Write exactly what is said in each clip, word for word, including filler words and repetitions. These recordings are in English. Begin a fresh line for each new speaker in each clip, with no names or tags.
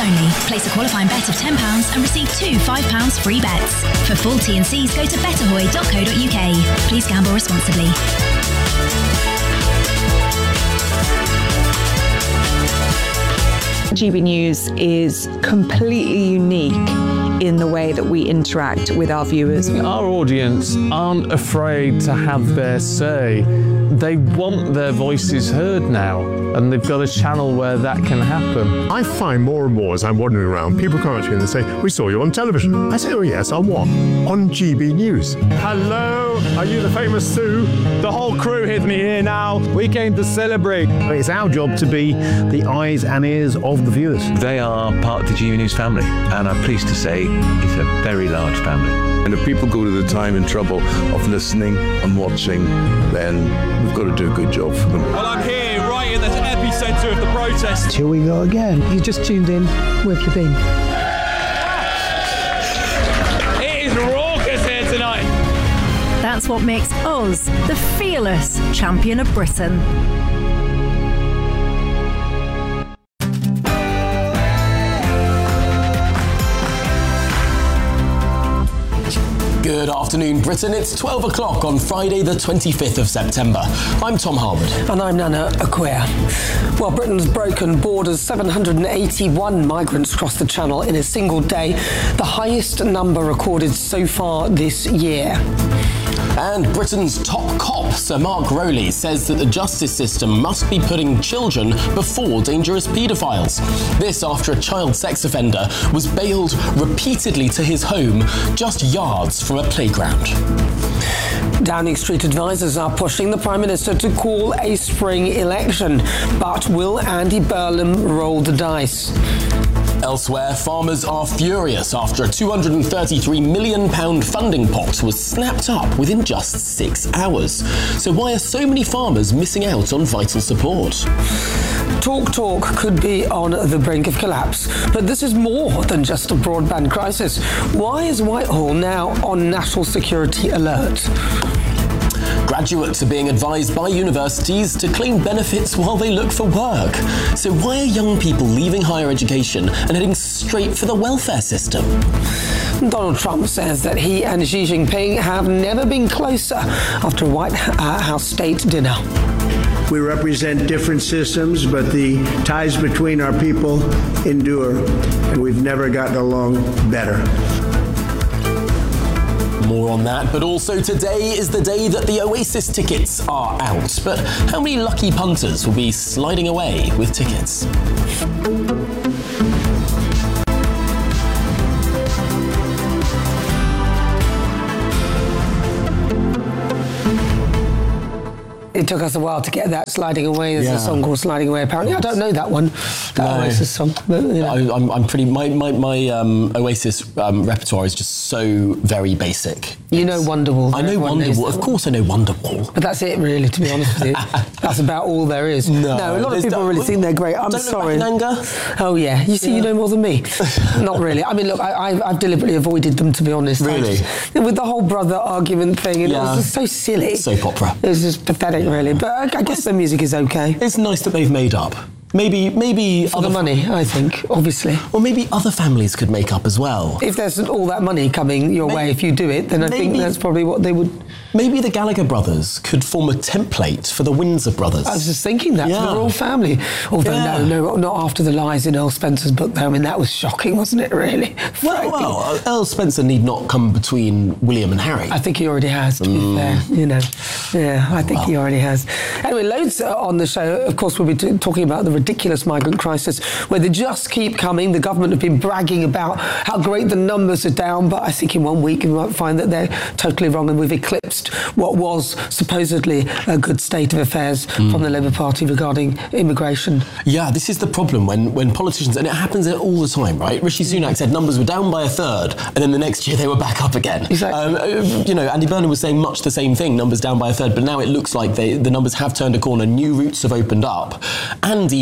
only. Place a qualifying bet of ten pounds and receive two five pounds free bets. For full T and Cs, go to betterhoy dot co dot uk. Please gamble responsibly.
G B News is completely unique in the way that we interact with our viewers.
Our audience aren't afraid to have their say. They want their voices heard now, and they've got a channel where that can happen.
I find more and more as I'm wandering around, people come up to me and they say, "We saw you on television." I say, "Oh yes, on what?" "On G B News."
Hello, are you the famous Sue? The whole crew hit me here now. We came to celebrate.
It's our job to be the eyes and ears of the viewers.
They are part of the G B News family, and I'm pleased to say it's a very large family.
And if people go to the time and trouble of listening and watching, then we've got to do a good job for them.
Well, I'm here right in the epicentre of the protest.
Here we go again. You just tuned in. Where have you been?
It is raucous here tonight.
That's what makes us the fearless champion of Britain.
Good afternoon, Britain. It's twelve o'clock on Friday, the twenty-fifth of September. I'm Tom Harwood.
And I'm Nana Acquia. Well, Britain's broken borders. seven hundred eighty-one migrants crossed the Channel in a single day, the highest number recorded so far this year.
And Britain's top cop, Sir Mark Rowley, says that the justice system must be putting children before dangerous paedophiles. This after a child sex offender was bailed repeatedly to his home just yards from a playground.
Downing Street advisors are pushing the Prime Minister to call a spring election. But will Andy Burnham roll the dice?
Elsewhere, farmers are furious after a two hundred thirty-three million pounds funding pot was snapped up within just six hours. So why are so many farmers missing out on vital support?
Talk Talk could be on the brink of collapse, but this is more than just a broadband crisis. Why is Whitehall now on national security alert?
Graduates are being advised by universities to claim benefits while they look for work. So why are young people leaving higher education and heading straight for the welfare system?
Donald Trump says that he and Xi Jinping have never been closer after a White House state dinner.
We represent different systems, but the ties between our people endure, and we've never gotten along better.
More on that, but also today is the day that the Oasis tickets are out. But how many lucky punters will be sliding away with tickets?
It took us a while to get that Sliding Away. There's
Yeah.
a song called Sliding Away, apparently. I don't know that one, that
No.
Oasis song. But, you know.
I, I'm, I'm pretty, my, my, my um, Oasis um, repertoire is just so very basic.
You know Wonderwall.
I know
Everyone knows
Wonderwall.
that
Of course I know Wonderwall.
But that's it, really, to be honest with you. That's about all there is.
No,
a lot of
there's
people
that-
really think they're great. I'm
Don't Look
sorry.
Back in Anger?
Oh, yeah. You see,
Yeah.
you know more than me. Not really. I mean, look, I, I've, I've deliberately avoided them, to be honest. I
Really?
just- with the whole brother argument thing, and it
Yeah.
was just so silly.
Soap opera.
It was just pathetic, really. But I, I guess the music is okay.
It's nice that they've made up. Maybe, maybe
For
other
the money, I think, obviously.
Or maybe other families could make up as well.
If there's all that money coming your
Maybe-
way, if you do it, then I think
maybe-
that's probably what they would...
Maybe the Gallagher brothers could form a template for the Windsor brothers.
I was just thinking that
Yeah.
for the royal family. Although,
Yeah.
no, no, not after the lies in Earl Spencer's book, though. I mean, that was shocking, wasn't it, really?
Well,
Frankly.
well, uh, Earl Spencer need not come between William and Harry.
I think he already has, to be
Mm.
fair. You know, yeah, I think he already has. Anyway, loads uh, on the show. Of course, we'll be t- talking about the ridiculous migrant crisis, where they just keep coming. The government have been bragging about how great the numbers are down, but I think in one week we might find that they're totally wrong, and we've eclipsed what was supposedly a good state of affairs mm. from the Labour Party regarding immigration.
Yeah, this is the problem when, when politicians, and it happens all the time, right? Rishi Sunak said numbers were down by a third, and then the next year they were back up again.
Exactly.
Um, you know, Andy Burnham was saying much the same thing, numbers down by a third, but now it looks like they, the numbers have turned a corner, new routes have opened up, and even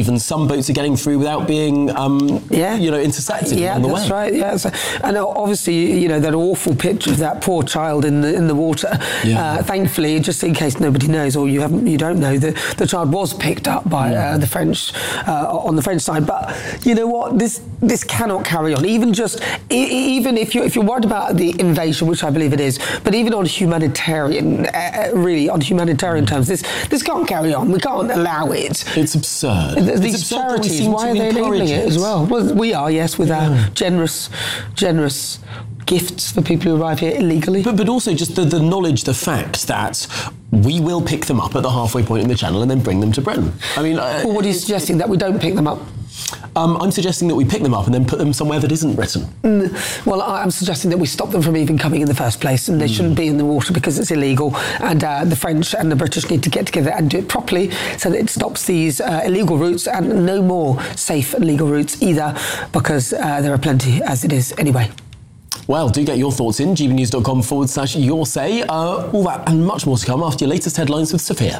even some boats are getting through without being, um,
yeah.
you know, intercepted
yeah,
on the
that's
way.
right. Yeah, so, and obviously, you know, that awful picture of that poor child in the in the water. Yeah. Uh, thankfully, just in case nobody knows or you haven't, you don't know, the the child was picked up by uh, the French uh, on the French side. But you know what? This this cannot carry on. Even just even if you if you're worried about the invasion, which I believe it is, but even on humanitarian, uh, really on humanitarian terms, this this can't carry on. We can't allow it.
It's absurd.
These
it's absurd
charities, why are they enabling it as well? Well, we are, yes, with yeah. our generous, generous gifts for people who arrive here illegally.
But, but also just the, the knowledge, the fact that we will pick them up at the halfway point in the channel and then bring them to Britain. I mean... Uh,
well, what are you suggesting, that we don't pick them up?
Um, I'm suggesting that we pick them up and then put them somewhere that isn't Britain.
Mm, well, I'm suggesting that we stop them from even coming in the first place, and they mm. shouldn't be in the water because it's illegal, and uh, the French and the British need to get together and do it properly so that it stops these uh, illegal routes, and no more safe and legal routes either, because uh, there are plenty as it is anyway.
Well, do get your thoughts in, gbnews.com forward slash your say. Uh, all that and much more to come after your latest headlines with Sophia.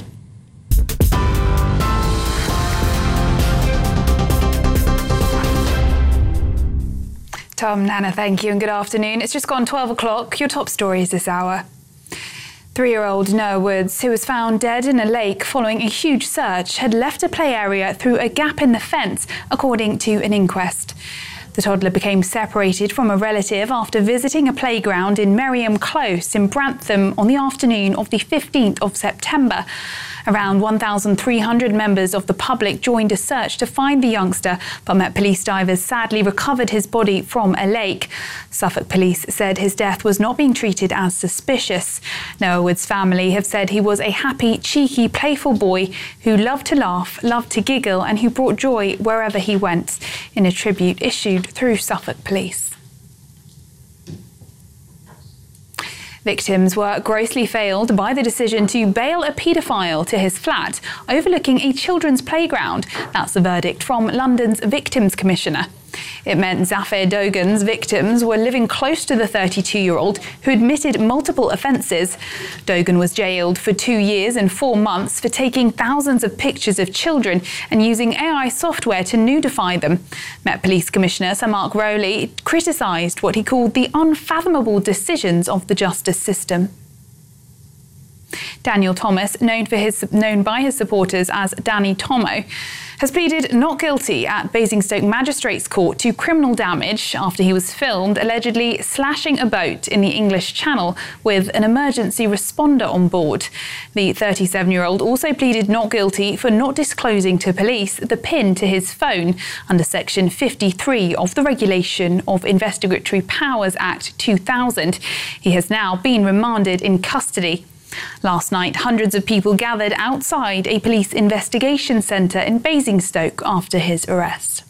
Tom, Nana, thank you and good afternoon. It's just gone twelve o'clock. Your top stories this hour. Three-year-old Noah Woods, who was found dead in a lake following a huge search, had left a play area through a gap in the fence, according to an inquest. The toddler became separated from a relative after visiting a playground in Merriam Close in Brantham on the afternoon of the fifteenth of September. Around one thousand three hundred members of the public joined a search to find the youngster, but Met Police divers sadly recovered his body from a lake. Suffolk Police said his death was not being treated as suspicious. Noah Wood's family have said he was a happy, cheeky, playful boy who loved to laugh, loved to giggle, and who brought joy wherever he went, in a tribute issued through Suffolk Police. Victims were grossly failed by the decision to bail a paedophile to his flat, overlooking a children's playground. That's the verdict from London's Victims Commissioner. It meant Zafir Dogan's victims were living close to the thirty-two-year-old who admitted multiple offences. Dogan was jailed for two years and four months for taking thousands of pictures of children and using A I software to nudify them. Met Police Commissioner Sir Mark Rowley criticised what he called the unfathomable decisions of the justice system. Daniel Thomas, known for his known by his supporters as Danny Tomo, has pleaded not guilty at Basingstoke Magistrates Court to criminal damage after he was filmed allegedly slashing a boat in the English Channel with an emergency responder on board. The thirty-seven-year-old also pleaded not guilty for not disclosing to police the PIN to his phone under Section fifty-three of the Regulation of Investigatory Powers Act two thousand. He has now been remanded in custody. Last night, hundreds of people gathered outside a police investigation centre in Basingstoke after his arrest.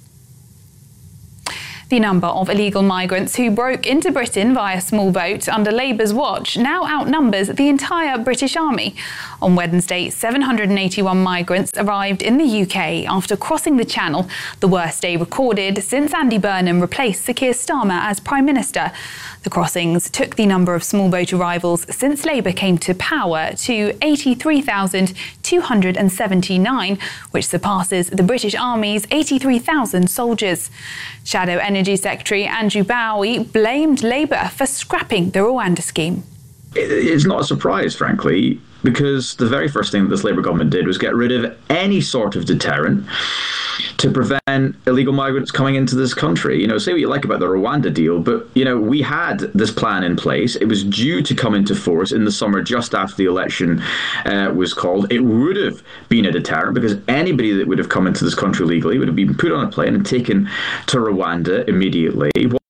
The number of illegal migrants who broke into Britain via small boat under Labour's watch now outnumbers the entire British Army. On Wednesday, seven hundred eighty-one migrants arrived in the U K after crossing the Channel, the worst day recorded since Andy Burnham replaced Sir Keir Starmer as Prime Minister. The crossings took the number of small boat arrivals since Labour came to power to eighty-three thousand two hundred seventy-nine, which surpasses the British Army's eighty-three thousand soldiers. Shadow Energy Secretary Andrew Bowie blamed Labour for scrapping the Rwanda scheme.
It's not a surprise, frankly, because the very first thing that this Labour government did was get rid of any sort of deterrent to prevent illegal migrants coming into this country. You know, say what you like about the Rwanda deal, but, you know, we had this plan in place. It was due to come into force in the summer just after the election uh, was called. It would have been a deterrent because anybody that would have come into this country legally would have been put on a plane and taken to Rwanda immediately.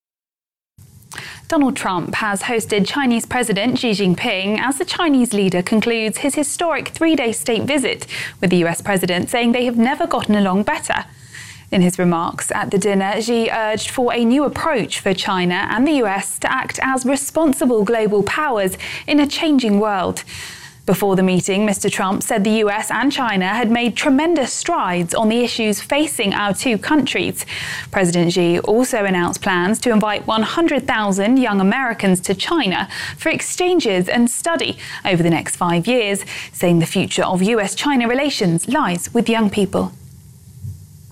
Donald Trump has hosted Chinese President Xi Jinping as the Chinese leader concludes his historic three-day state visit, with the U S president saying they have never gotten along better. In his remarks at the dinner, Xi urged for a new approach for China and the U S to act as responsible global powers in a changing world. Before the meeting, Mister Trump said the U S and China had made tremendous strides on the issues facing our two countries. President Xi also announced plans to invite one hundred thousand young Americans to China for exchanges and study over the next five years, saying the future of U S China relations lies with young people.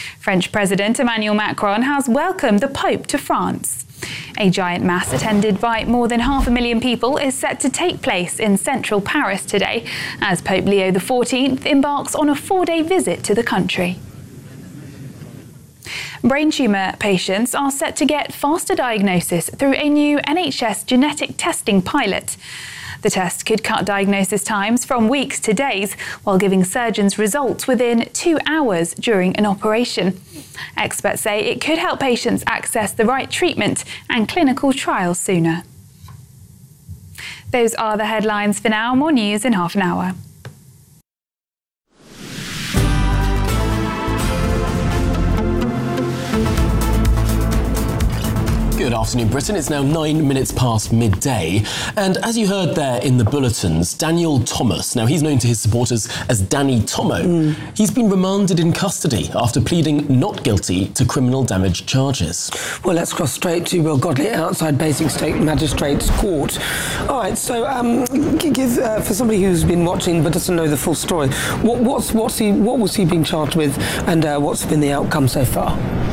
French President Emmanuel Macron has welcomed the Pope to France. A giant mass attended by more than half a million people is set to take place in central Paris today as Pope Leo the fourteenth embarks on a four-day visit to the country. Brain tumour patients are set to get faster diagnosis through a new N H S genetic testing pilot. The test could cut diagnosis times from weeks to days, while giving surgeons results within two hours during an operation. Experts say it could help patients access the right treatment and clinical trials sooner. Those are the headlines for now. More news in half an hour.
Good afternoon, Britain. It's now nine minutes past midday. And as you heard there in the bulletins, Daniel Thomas, now he's known to his supporters as Danny Tomo, mm. he's been remanded in custody after pleading not guilty to criminal damage charges.
Well, let's cross straight to Will Godley outside Basingstoke Magistrates Court. All right, so um, give uh, for somebody who's been watching but doesn't know the full story, what, what's, what's he, what was he being charged with, and uh, what's been the outcome so far?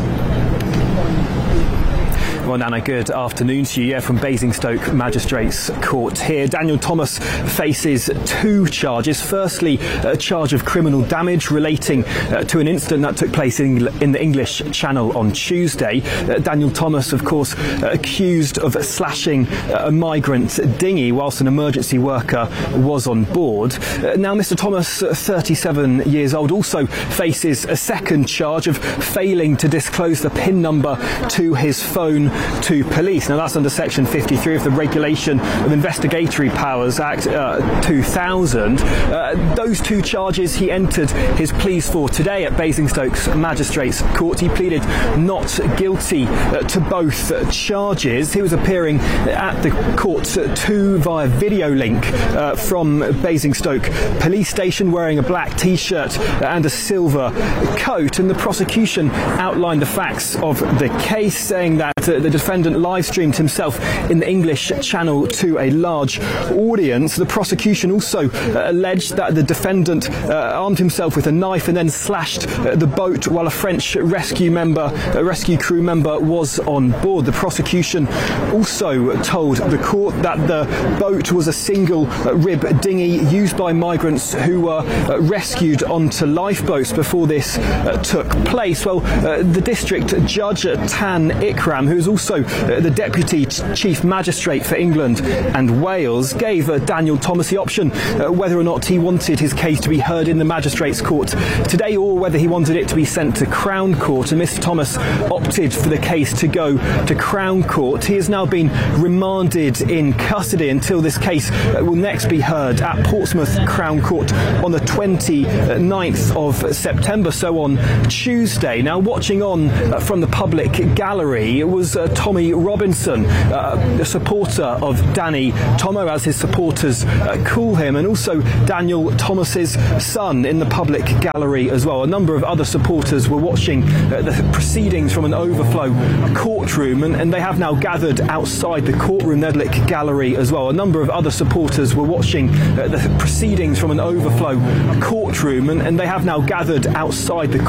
Well, Nana, good afternoon to you. Yeah, from Basingstoke Magistrates Court here. Daniel Thomas faces two charges. Firstly, a charge of criminal damage relating uh, to an incident that took place in, in the English Channel on Tuesday. Uh, Daniel Thomas, of course, uh, accused of slashing uh, a migrant dinghy whilst an emergency worker was on board. Uh, now, Mister Thomas, uh, thirty-seven years old, also faces a second charge of failing to disclose the PIN number to his phone to police. Now, that's under Section fifty-three of the Regulation of Investigatory Powers Act uh, two thousand. Uh, those two charges he entered his pleas for today at Basingstoke's Magistrates Court. He pleaded not guilty uh, to both uh, charges. He was appearing at the court uh, to via video link uh, from Basingstoke Police Station, wearing a black T-shirt and a silver coat. And the prosecution outlined the facts of the case, saying that uh, the defendant live streamed himself in the English Channel to a large audience. The prosecution also uh, alleged that the defendant uh, armed himself with a knife and then slashed uh, the boat while a French rescue member, a rescue crew member, was on board. The prosecution also told the court that the boat was a single uh, rib dinghy used by migrants who were uh, rescued onto lifeboats before this uh, took place. Well, uh, the district judge, uh, Tan Ikram, who is also uh, the Deputy Chief Magistrate for England and Wales, gave uh, Daniel Thomas the option uh, whether or not he wanted his case to be heard in the Magistrates Court today or whether he wanted it to be sent to Crown Court. And Mister Thomas opted for the case to go to Crown Court. He has now been remanded in custody until this case uh, will next be heard at Portsmouth Crown Court on the twenty-ninth of September, so on Tuesday. Now, watching on uh, from the public gallery was uh, Tommy Robinson, uh, a supporter of Danny Tomo, as his supporters uh, call him, and also Daniel Thomas's son in the public gallery as well. A number of other supporters were watching uh, the proceedings from an overflow courtroom, and, and they have now gathered outside the courtroom Nedlick gallery as well. A number of other supporters were watching uh, the proceedings from an overflow courtroom, and, and they have now gathered outside the